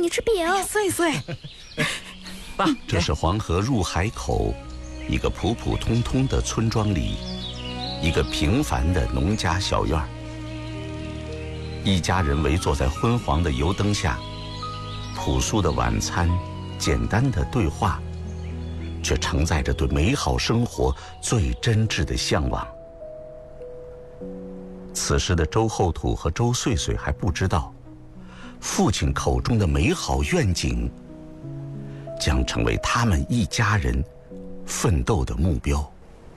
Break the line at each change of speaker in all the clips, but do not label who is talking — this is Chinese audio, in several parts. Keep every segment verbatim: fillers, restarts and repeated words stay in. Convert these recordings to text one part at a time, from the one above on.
你吃饼。
哎、碎碎。爸，
这是黄河入海口，一个普普通通的村庄里，一个平凡的农家小院儿。一家人围坐在昏黄的油灯下，朴素的晚餐，简单的对话，却承载着对美好生活最真挚的向往。此时的周厚土和周穗穗还不知道，父亲口中的美好愿景将成为他们一家人奋斗的目标。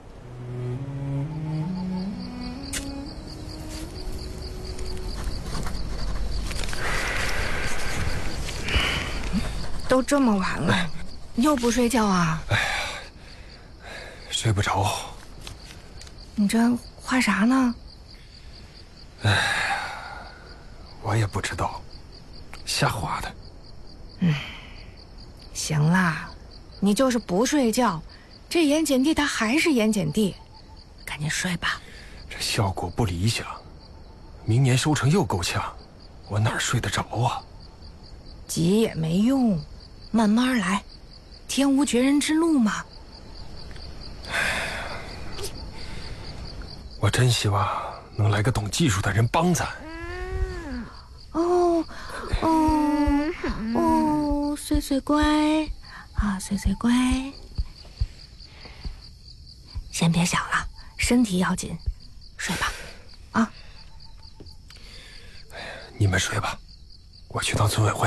都这么晚了，你又不睡觉啊？
哎呀，睡不着。
你这画啥呢？
哎呀，我也不知道，瞎画的。
嗯，行啦，你就是不睡觉，这盐碱地它还是盐碱地，赶紧睡吧。
这效果不理想，明年收成又够呛，我哪睡得着啊？
急也没用，慢慢来，天无绝人之路嘛。
我真希望能来个懂技术的人帮咱。
哦哦哦，碎碎乖啊，碎碎乖，先别想了，身体要紧，睡吧，啊。
你们睡吧，我去趟村委会。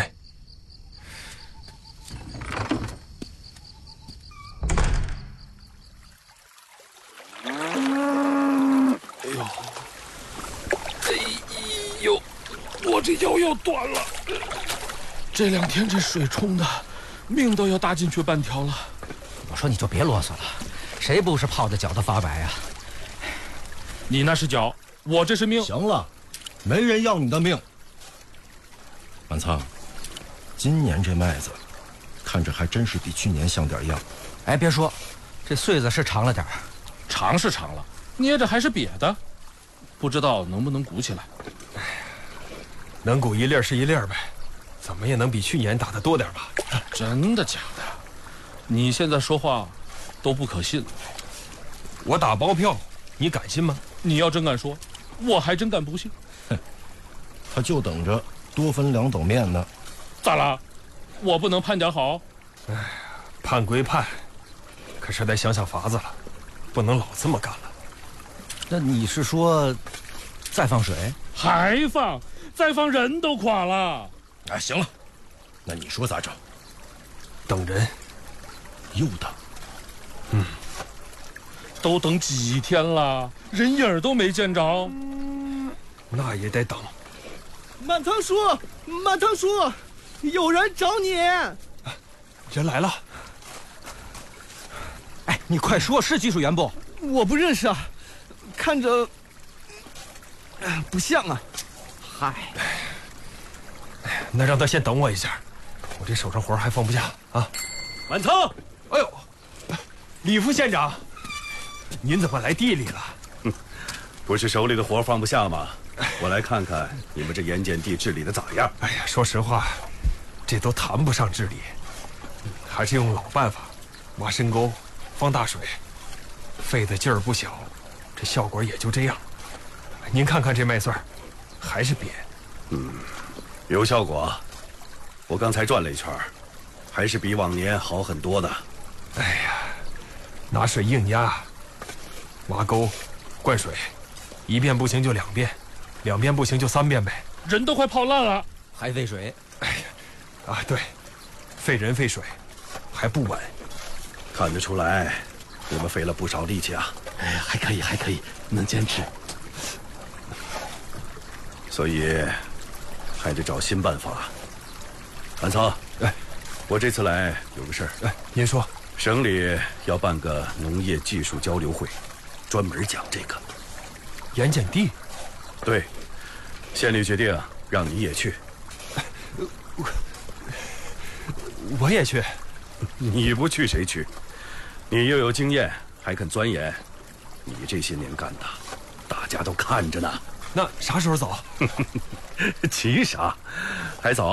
哎呦，哎呦，我这腰要断了。这两天这水冲的，命都要搭进去半条了。
我说你就别啰嗦了，谁不是泡的脚都发白啊？
你那是脚，我这是命。
行了，没人要你的命。满仓，今年这麦子，看着还真是比去年像点样。
哎，别说，这穗子是长了点儿，
长是长了，捏着还是瘪的，不知道能不能鼓起来。
哎呀，能鼓一粒是一粒呗，怎么也能比去年打得多点吧？
真的假的？你现在说话都不可信了。
我打包票，你敢信吗？
你要真敢说，我还真敢不信。
哼，他就等着多分两斗面呢。
咋了？我不能盼点好？
哎呀，盼归盼，可是得想想法子了，不能老这么干了。
那你是说再放水？
还放？再放人都垮了。
哎，行了，那你说咋整？
等人。
又等？
嗯。
都等几天了，人影都没见着。
那也得等。
满仓叔，满仓叔，有人找你。
人来了。
哎，你快说，是技术员不？
我不认识啊，看着不像啊。
嗨，
那让他先等我一下，我这手上活还放不下啊。
满仓，
哎呦，李副县长，您怎么来地里了？
嗯，不是手里的活放不下吗？我来看看你们这盐碱地治理的咋样。
哎呀，说实话，这都谈不上治理，还是用老办法，挖深沟，放大水，费的劲儿不小，这效果也就这样。您看看这麦穗儿，还是瘪。
嗯，有效果。我刚才转了一圈，还是比往年好很多的。
哎呀，拿水硬压，挖沟，灌水，一遍不行就两遍，两遍不行就三遍呗。
人都快泡烂了，
还费水。
哎呀，啊对，费人费水，还不稳。
看得出来，你们费了不少力气啊。
哎呀，还可以，还可以，能坚持。
所以，还得找新办法。满仓，哎，我这次来有个事儿。
哎，您说。
省里要办个农业技术交流会，专门讲这个。
盐碱地？
对，县里决定让你也去。
我我也去。
你不去谁去？你又有经验，还肯钻研，你这些年干的，大家都看着呢。
那啥时候走？
急啥？还早。